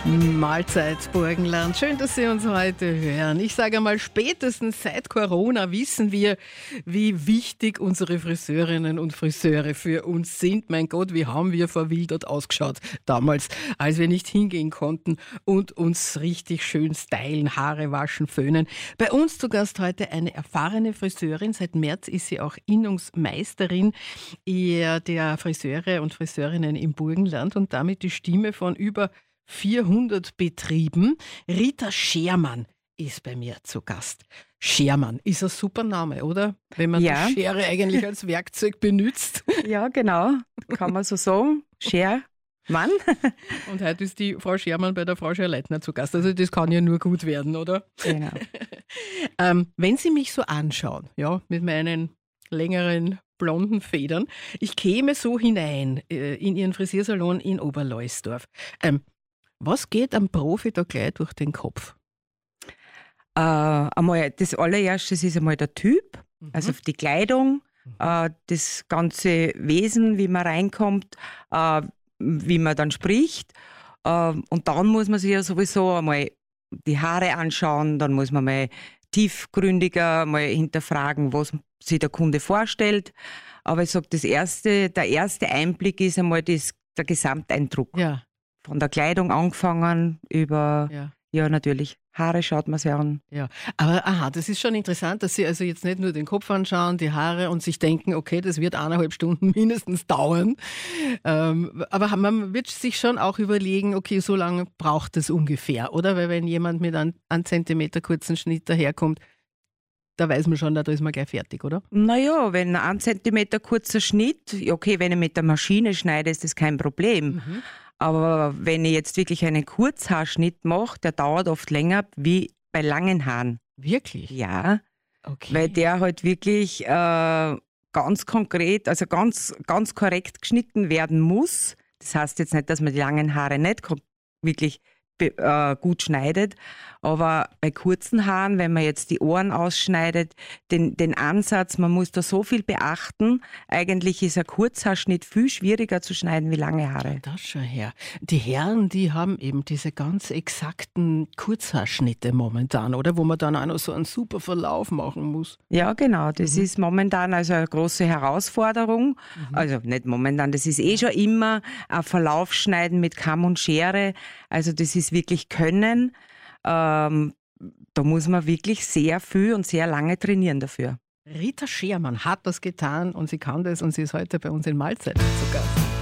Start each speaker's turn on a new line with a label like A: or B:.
A: Mahlzeit Burgenland. Schön, dass Sie uns heute hören. Ich sage mal, spätestens seit Corona wissen wir, wie wichtig unsere Friseurinnen und Friseure für uns sind. Mein Gott, wie haben wir verwildert ausgeschaut damals, als wir nicht hingehen konnten und uns richtig schön stylen, Haare waschen, föhnen. Bei uns zu Gast heute eine erfahrene Friseurin. Seit März ist sie auch Innungsmeisterin der Friseure und Friseurinnen im Burgenland und damit die Stimme von über 400 Betrieben. Rita Schermann ist bei mir zu Gast. Schermann ist ein super Name, oder? Wenn man die Schere eigentlich als Werkzeug benutzt.
B: Ja, genau. Kann man so sagen. Schermann.
A: Und heute ist die Frau Schermann bei der Frau Scherleitner zu Gast. Also das kann ja nur gut werden, oder?
B: Genau.
A: Wenn Sie mich so anschauen, ja, mit meinen längeren blonden Federn, ich käme so hinein in Ihren Frisiersalon in Oberleusdorf. Was geht am Profi da gleich durch den Kopf?
B: Einmal das allererste ist einmal der Typ, also die Kleidung, das ganze Wesen, wie man reinkommt, wie man dann spricht. Und dann muss man sich ja sowieso einmal die Haare anschauen, dann muss man mal tiefgründiger mal hinterfragen, was sich der Kunde vorstellt. Aber ich sage, der erste Einblick ist einmal der Gesamteindruck.
A: Ja.
B: Von der Kleidung angefangen über, natürlich, Haare schaut man sich an.
A: Ja, aber das ist schon interessant, dass Sie also jetzt nicht nur den Kopf anschauen, die Haare und sich denken, okay, das wird 1,5 Stunden mindestens dauern. Aber man wird sich schon auch überlegen, okay, so lange braucht es ungefähr, oder? Weil wenn jemand mit einem Zentimeter kurzen Schnitt daherkommt, da weiß man schon, da ist man gleich fertig, oder?
B: Naja, wenn 1 Zentimeter kurzer Schnitt, okay, wenn ich mit der Maschine schneide, ist das kein Problem. Aber wenn ich jetzt wirklich einen Kurzhaarschnitt mache, der dauert oft länger wie bei langen Haaren.
A: Wirklich?
B: Ja,
A: okay.
B: Weil der halt wirklich ganz konkret, also ganz, ganz korrekt geschnitten werden muss. Das heißt jetzt nicht, dass man die langen Haare nicht wirklich gut schneidet, aber bei kurzen Haaren, wenn man jetzt die Ohren ausschneidet, den Ansatz, man muss da so viel beachten. Eigentlich ist ein Kurzhaarschnitt viel schwieriger zu schneiden wie lange Haare.
A: Das schon her. Die Herren, die haben eben diese ganz exakten Kurzhaarschnitte momentan, oder? Wo man dann auch noch so einen super Verlauf machen muss.
B: Ja, genau. Das ist momentan also eine große Herausforderung. Also nicht momentan, das ist schon immer ein Verlauf schneiden mit Kamm und Schere. Also das ist wirklich Können. Da muss man wirklich sehr viel und sehr lange trainieren dafür.
A: Rita Schermann hat das getan und sie kann das und sie ist heute bei uns in Mahlzeit zu Gast.